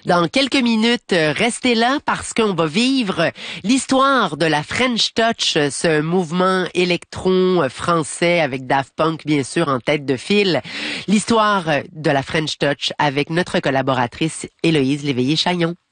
Dans quelques minutes, restez là parce qu'on va vivre l'histoire de la French Touch, ce mouvement électron français avec Daft Punk, bien sûr, en tête de file. L'histoire de la French Touch avec notre collaboratrice Héloïse Léveillé-Chagnon.